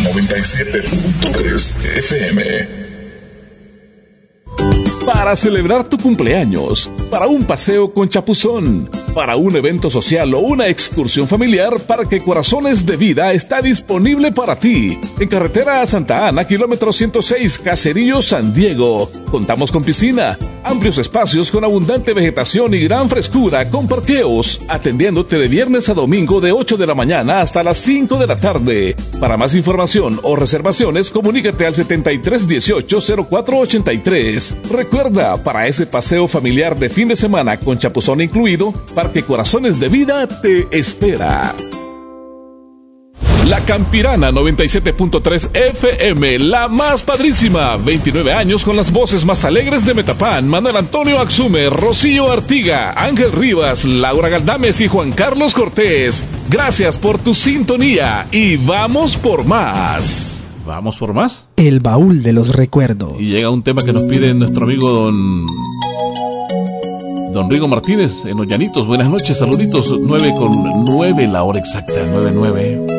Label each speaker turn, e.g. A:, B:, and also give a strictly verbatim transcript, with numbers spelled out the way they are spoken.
A: noventa y siete punto tres F M.
B: Para celebrar tu cumpleaños, para un paseo con chapuzón, para un evento social o una excursión familiar, Parque Corazones de Vida está disponible para ti. En carretera a Santa Ana, kilómetro ciento seis, Caserío, San Diego. Contamos con piscina, amplios espacios con abundante vegetación y gran frescura con parqueos, atendiéndote de viernes a domingo de ocho de la mañana hasta las cinco de la tarde. Para más información o reservaciones, comunícate al setenta y tres dieciocho cero cuatro ochenta y tres. Recuerda, para ese paseo familiar de fin de semana con chapuzón incluido, Parque Corazones de Vida te espera. La Campirana noventa y siete punto tres F M, la más padrísima. veintinueve años con las voces más alegres de Metapán. Manuel Antonio Axume, Rocío Artiga, Ángel Rivas, Laura Galdames y Juan Carlos Cortés. Gracias por tu sintonía y vamos por más. ¿Vamos por más?
C: El baúl de los recuerdos.
B: Y llega un tema que nos pide nuestro amigo don... Don Rigo Martínez en Los Llanitos. Buenas noches, saluditos. nueve con nueve, la hora exacta, nueve nueve.